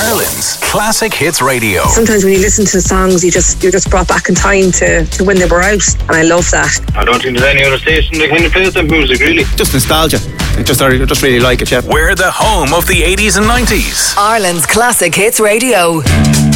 Ireland's Classic Hits Radio. Sometimes when you listen to you're just brought back in time to when they were out, and I love that. I don't think there's any other station that kind of plays that music, really. Just nostalgia. I just really like it, yeah. We're the home of the 80s and 90s. Ireland's Classic Hits Radio.